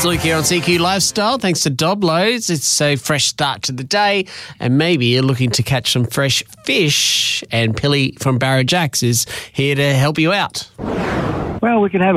Luke here on CQ Lifestyle. Thanks to Doblos. It's a fresh start to the day, and maybe you're looking to catch some fresh fish, and Pilly from Barra Jacks is here to help you out. Well, we can have